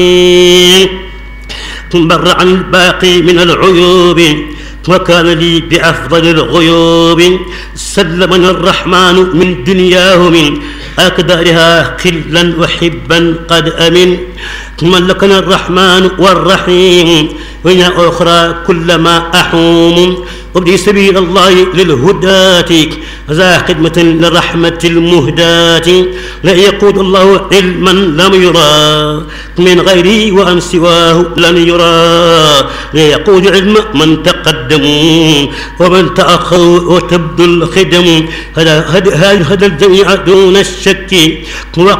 بر عن الباقي من العيوب وكان لي بأفضل الغيوب. سلمني الرحمن من دنياه من أكدارها قلا وحبا قد أمن. ملكنا الرحمن والرحيم وإن أخرى كلما أحوم. وابدي سبيل الله للهداة ذا خدمة للرحمة المهداة. لا يقود الله علما لم يرى من غيري وأن سواه لن يرى. لا يقود علم من تقدموا ومن تأخروا وتبدو الخدم. هذا الجميع دون الشك.